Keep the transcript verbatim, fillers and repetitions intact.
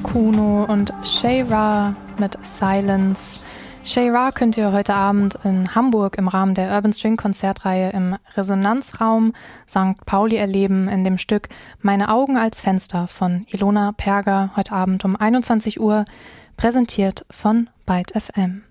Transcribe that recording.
Kuno und Shay Ra mit Silence. Shay Ra könnt ihr heute Abend in Hamburg im Rahmen der Urban String Konzertreihe im Resonanzraum Sankt Pauli erleben, in dem Stück Meine Augen als Fenster von Ilona Perger, heute Abend um einundzwanzig Uhr, präsentiert von Byte F M.